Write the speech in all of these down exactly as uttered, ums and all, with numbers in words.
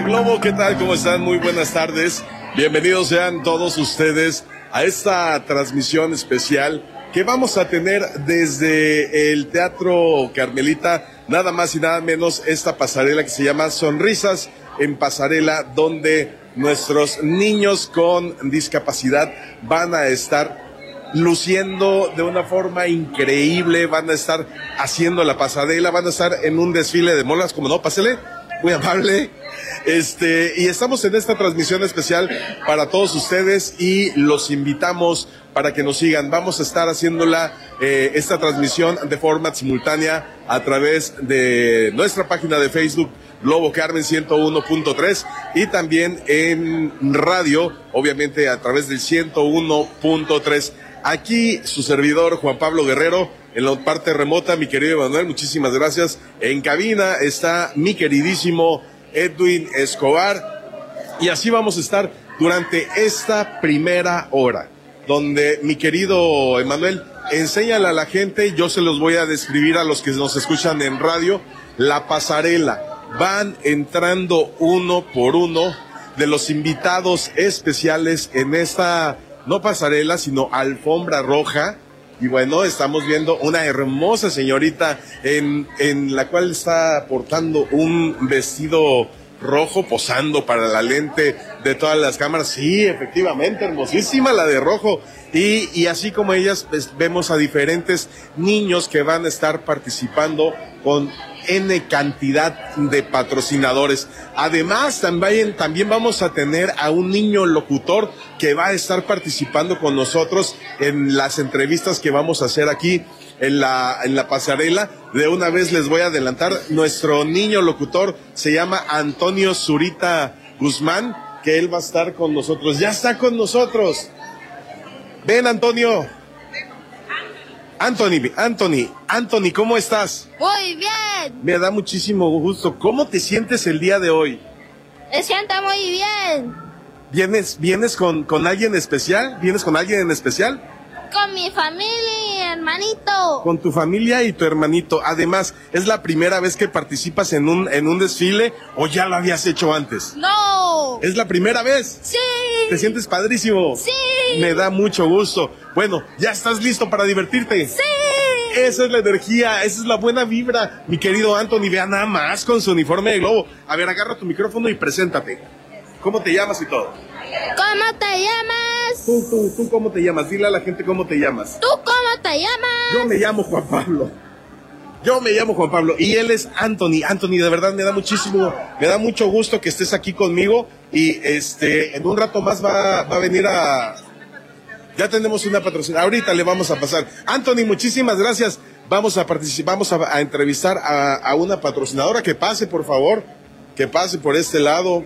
Globo, ¿qué tal? ¿Cómo están? Muy buenas tardes. Bienvenidos sean todos ustedes a esta transmisión especial que vamos a tener desde el Teatro Carmelita, nada más y nada menos esta pasarela que se llama Sonrisas en Pasarela, donde nuestros niños con discapacidad van a estar luciendo de una forma increíble, van a estar haciendo la pasarela, van a estar en un desfile de molas, como no, pásele, muy amable. Este, y estamos en esta transmisión especial para todos ustedes y los invitamos para que nos sigan. Vamos a estar haciéndola, eh, esta transmisión de forma simultánea a través de nuestra página de Facebook, Globo Carmen ciento uno punto tres, y también en radio, obviamente a través del ciento uno punto tres. Aquí su servidor Juan Pablo Guerrero, en la parte remota mi querido Emanuel, muchísimas gracias. En cabina está mi queridísimo Edwin Escobar, y así vamos a estar durante esta primera hora, donde mi querido Emanuel, enséñale a la gente, yo se los voy a describir a los que nos escuchan en radio, la pasarela. Van entrando uno por uno de los invitados especiales en esta, no pasarela, sino alfombra roja. Y bueno, estamos viendo una hermosa señorita en, en la cual está portando un vestido rojo, posando para la lente de todas las cámaras. Sí, efectivamente, hermosísima la de rojo. Y, y así como ellas, pues, vemos a diferentes niños que van a estar participando con N cantidad de patrocinadores. Además, también, también vamos a tener a un niño locutor que va a estar participando con nosotros en las entrevistas que vamos a hacer aquí en la, en la pasarela. De una vez les voy a adelantar, nuestro niño locutor se llama Antonio Zurita Guzmán, que él va a estar con nosotros. Ya está con nosotros. Ven, Antonio. Anthony, Anthony, Anthony, ¿cómo estás? Muy bien. Me da muchísimo gusto. ¿Cómo te sientes el día de hoy? Me siento muy bien. ¿Vienes, vienes con, con alguien especial? ¿Vienes con alguien en especial? Con mi familia y hermanito. Con tu familia y tu hermanito. Además, ¿es la primera vez que participas en un, en un desfile o ya lo habías hecho antes? No. ¿Es la primera vez? Sí. ¿Te sientes padrísimo? Sí. Me da mucho gusto. Bueno, ¿ya estás listo para divertirte? Sí. Esa es la energía, esa es la buena vibra. Mi querido Anthony, vea nada más con su uniforme de globo. A ver, agarra tu micrófono y preséntate. ¿Cómo te llamas y todo? ¿Cómo te llamas? Tú, tú, tú, ¿cómo te llamas? Dile a la gente cómo te llamas. ¿Tú cómo te llamas? Yo me llamo Juan Pablo. Yo me llamo Juan Pablo y él es Anthony. Anthony, de verdad me da muchísimo, me da mucho gusto que estés aquí conmigo y este, en un rato más va, va a venir a... Ya tenemos una patrocinadora, ahorita le vamos a pasar. Anthony, muchísimas gracias. Vamos a participar, vamos a, a entrevistar a, a una patrocinadora. Que pase, por favor, que pase por este lado.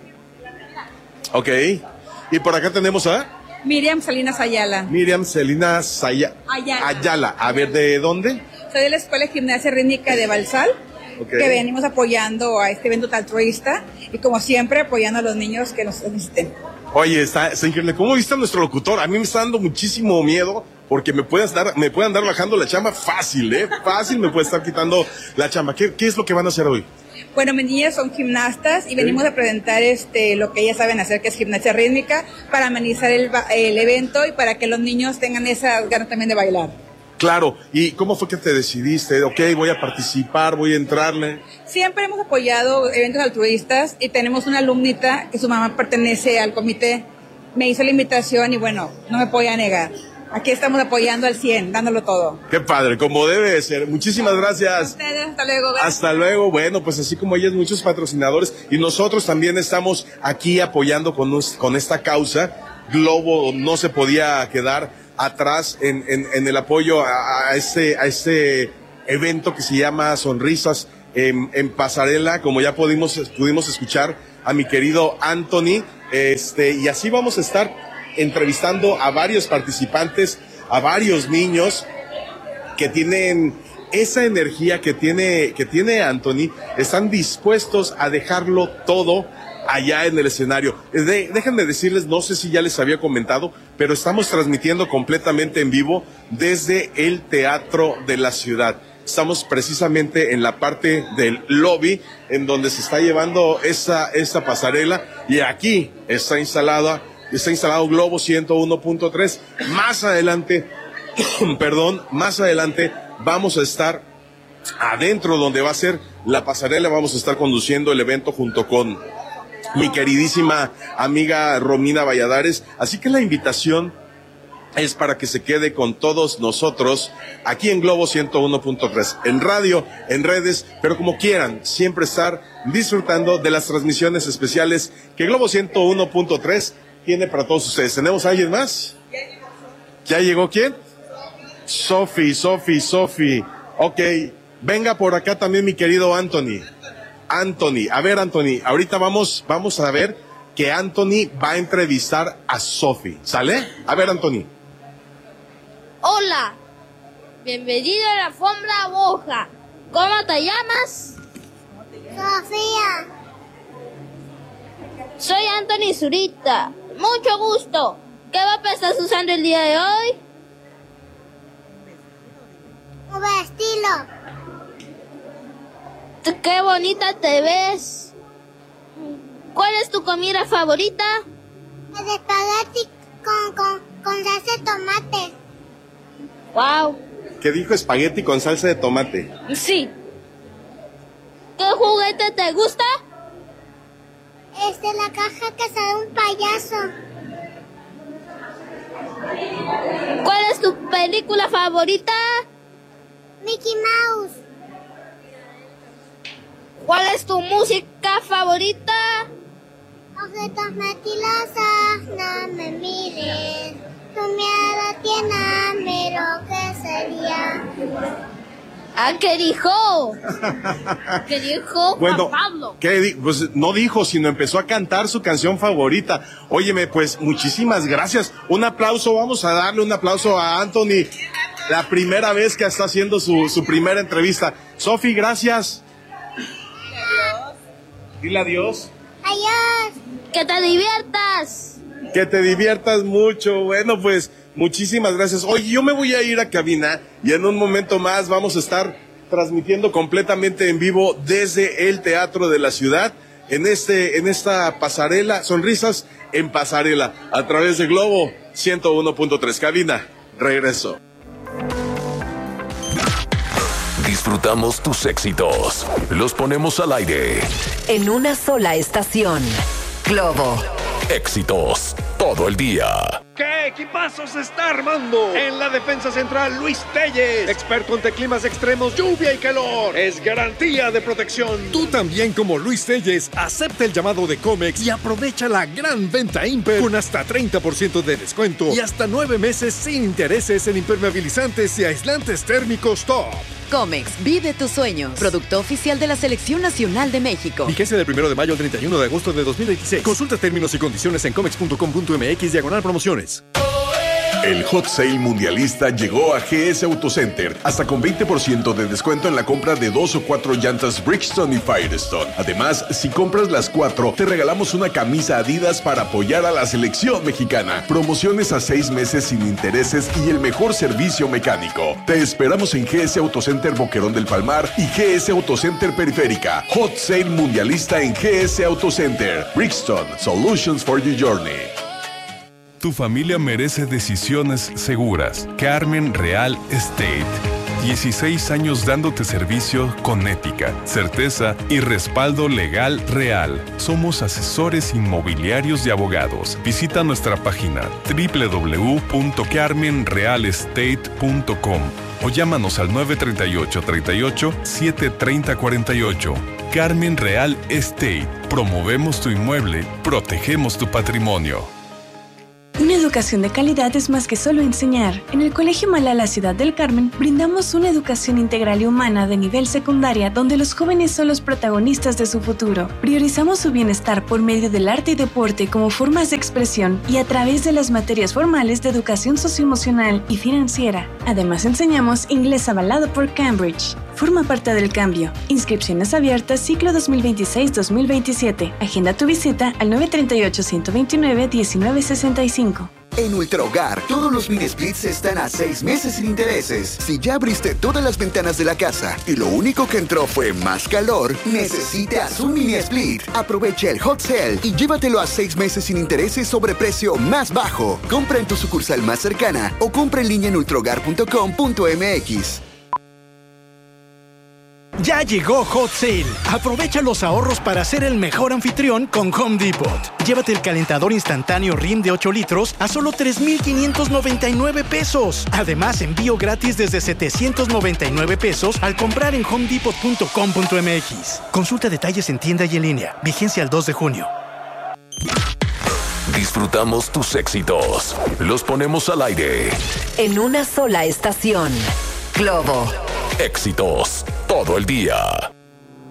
Ok, y por acá tenemos a... Miriam Salinas Ayala. Miriam Salinas Saya... Ayala. Ayala. A ver, ¿de dónde? Soy de la Escuela de Gimnasia Rítmica de Balsal, okay, que venimos apoyando a este evento altruista y como siempre apoyando a los niños que nos necesiten. Oye, está, está increíble. ¿Cómo viste a nuestro locutor? A mí me está dando muchísimo miedo porque me puede estar, me puede andar bajando la chamba fácil, ¿eh? Fácil me puede estar quitando la chamba. ¿Qué, qué es lo que van a hacer hoy? Bueno, mis niñas son gimnastas y venimos a presentar este lo que ellas saben hacer, que es gimnasia rítmica, para amenizar el, el evento y para que los niños tengan esa ganas también de bailar. Claro, ¿y cómo fue que te decidiste? Ok, voy a participar, voy a entrarle. Siempre hemos apoyado eventos altruistas y tenemos una alumnita que su mamá pertenece al comité. Me hizo la invitación y bueno, no me podía negar. Aquí estamos apoyando al cien, dándolo todo. Qué padre, como debe de ser. Muchísimas gracias. A ustedes, hasta luego. Gracias. Hasta luego. Bueno, pues así como ellas, muchos patrocinadores y nosotros también estamos aquí apoyando con, nos, con esta causa. Globo no se podía quedar atrás en, en, en el apoyo a, a, este, a este evento que se llama Sonrisas en, en Pasarela, como ya pudimos, pudimos escuchar a mi querido Anthony, este, y así vamos a estar entrevistando a varios participantes, a varios niños que tienen esa energía que tiene, que tiene Anthony, están dispuestos a dejarlo todo allá en el escenario. De, déjenme decirles, no sé si ya les había comentado, pero estamos transmitiendo completamente en vivo desde el Teatro de la Ciudad. Estamos precisamente en la parte del lobby en donde se está llevando esta, esta pasarela, y aquí está instalada, está instalado Globo ciento uno punto tres. Más adelante, perdón, más adelante vamos a estar adentro donde va a ser la pasarela, vamos a estar conduciendo el evento junto con mi queridísima amiga Romina Valladares, así que la invitación es para que se quede con todos nosotros aquí en Globo ciento uno punto tres, en radio, en redes, pero como quieran, siempre estar disfrutando de las transmisiones especiales que Globo ciento uno punto tres tiene para todos ustedes. ¿Tenemos a alguien más? ¿Ya llegó quién? Sofi, Sofi, Sofi. Ok, venga por acá también mi querido Anthony. Anthony, a ver Anthony, ahorita vamos, vamos a ver que Anthony va a entrevistar a Sofi, ¿sale? A ver Anthony. Hola, bienvenido a la alfombra roja. ¿Cómo te llamas? Sofía. Soy Anthony Zurita. Mucho gusto. ¿Qué ropa estás usando el día de hoy? Un vestido. Qué bonita te ves. ¿Cuál es tu comida favorita? El espagueti con, con, con salsa de tomate. Wow. ¿Qué dijo? Espagueti con salsa de tomate. Sí. ¿Qué juguete te gusta? Es de la caja que sale un payaso. ¿Cuál es tu película favorita? Mickey Mouse. ¿Cuál es tu música favorita? Objetos metilosos, no me mires. Tu mirada tiene lo que sería. ¿Ah, qué dijo? ¿Qué dijo Juan bueno, Pablo? ¿qué di- pues no dijo, sino empezó a cantar su canción favorita. Óyeme, pues muchísimas gracias. Un aplauso, vamos a darle un aplauso a Anthony. La primera vez que está haciendo su, su primera entrevista. Sofi, gracias. Dile adiós. Adiós. Que te diviertas. Que te diviertas mucho. Bueno, pues muchísimas gracias. Oye, yo me voy a ir a cabina y en un momento más vamos a estar transmitiendo completamente en vivo desde el Teatro de la Ciudad en este, en esta pasarela, Sonrisas en Pasarela, a través de Globo ciento uno punto tres. Cabina, regreso. Disfrutamos tus éxitos. Los ponemos al aire. En una sola estación. Globo. Éxitos todo el día. ¿Qué equipazo se está armando? En la defensa central, Luis Telles, experto ante climas extremos, lluvia y calor. Es garantía de protección. Tú también, como Luis Telles, acepta el llamado de Comex y aprovecha la gran venta Imper con hasta treinta por ciento de descuento y hasta nueve meses sin intereses en impermeabilizantes y aislantes térmicos top. Comex, vive tus sueños. Producto oficial de la Selección Nacional de México. Vigencia del primero de mayo al treinta y uno de agosto de dos mil veintiséis. Consulta términos y condiciones en comex punto com punto m x diagonal promociones. El Hot Sale Mundialista llegó a G S Autocenter, hasta con veinte por ciento de descuento en la compra de dos o cuatro llantas Bridgestone y Firestone. Además, si compras las cuatro, te regalamos una camisa Adidas para apoyar a la selección mexicana. Promociones a seis meses sin intereses y el mejor servicio mecánico. Te esperamos en G S Autocenter Boquerón del Palmar y G S Autocenter Periférica. Hot Sale Mundialista en G S Autocenter. Bridgestone, Solutions for Your Journey. Tu familia merece decisiones seguras. Carmen Real Estate. dieciséis años dándote servicio con ética, certeza y respaldo legal real. Somos asesores inmobiliarios y abogados. Visita nuestra página doble u doble u doble u punto carmen real estate punto com o llámanos al nueve tres ocho, tres ocho, siete tres cero cuatro ocho. Carmen Real Estate. Promovemos tu inmueble, protegemos tu patrimonio. Una educación de calidad es más que solo enseñar. En el Colegio Malala Ciudad del Carmen brindamos una educación integral y humana de nivel secundaria donde los jóvenes son los protagonistas de su futuro. Priorizamos su bienestar por medio del arte y deporte como formas de expresión y a través de las materias formales de educación socioemocional y financiera. Además enseñamos inglés avalado por Cambridge. Forma parte del cambio. Inscripciones abiertas ciclo dos mil veintiséis dos mil veintisiete. Agenda tu visita al nueve tres ocho, uno dos nueve, uno nueve seis cinco. En Ultrahogar, todos los mini splits están a seis meses sin intereses. Si ya abriste todas las ventanas de la casa y lo único que entró fue más calor, necesitas un mini split. Aprovecha el hot sale y llévatelo a seis meses sin intereses sobre precio más bajo. Compra en tu sucursal más cercana o compra en línea en ultrahogar punto com punto m x. Ya llegó Hot Sale. Aprovecha los ahorros para ser el mejor anfitrión con Home Depot. Llévate el calentador instantáneo R I M de ocho litros a solo tres mil quinientos noventa y nueve pesos. Además, envío gratis desde setecientos noventa y nueve pesos al comprar en home depot punto com punto m x. Consulta detalles en tienda y en línea. Vigencia al dos de junio. Disfrutamos tus éxitos. Los ponemos al aire. En una sola estación. Globo. Éxitos todo el día.